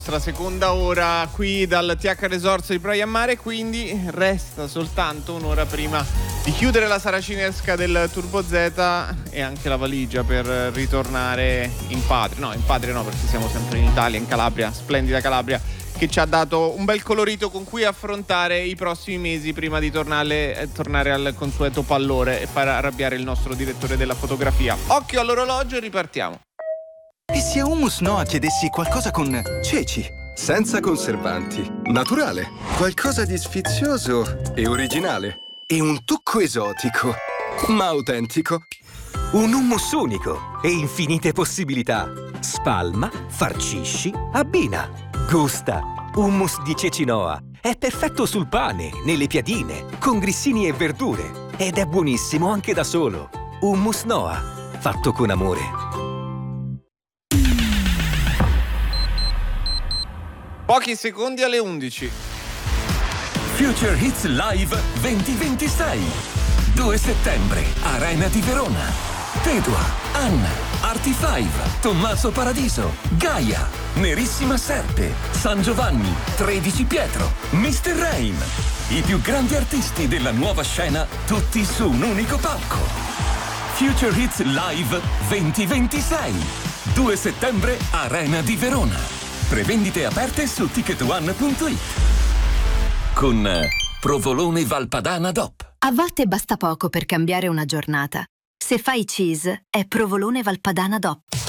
La seconda ora qui dal TH Resort di Praia Mare, quindi resta soltanto un'ora prima di chiudere la saracinesca del Turbo Z e anche la valigia per ritornare in patria. No, in patria no, perché siamo sempre in Italia, in Calabria, splendida Calabria, che ci ha dato un bel colorito con cui affrontare i prossimi mesi prima di tornare al consueto pallore e far arrabbiare il nostro direttore della fotografia. Occhio all'orologio e ripartiamo. E se a Hummus Noa chiedessi qualcosa con ceci? Senza conservanti, naturale, qualcosa di sfizioso e originale. E un tocco esotico, ma autentico. Un hummus unico e infinite possibilità. Spalma, farcisci, abbina. Gusta. Hummus di ceci Noa. È perfetto sul pane, nelle piadine, con grissini e verdure. Ed è buonissimo anche da solo. Hummus Noa. Fatto con amore. Pochi secondi alle 11. Future Hits Live 2026. 2 settembre, Arena di Verona. Pedua, Anna, Arti5, Tommaso Paradiso, Gaia, Nerissima Serpe, San Giovanni, 13 Pietro, Mr. Rain. I più grandi artisti della nuova scena, tutti su un unico palco. Future Hits Live 2026. 2 settembre, Arena di Verona. Prevendite aperte su ticketone.it. Con Provolone Valpadana DOP. A volte basta poco per cambiare una giornata. Se fai cheese, è Provolone Valpadana DOP.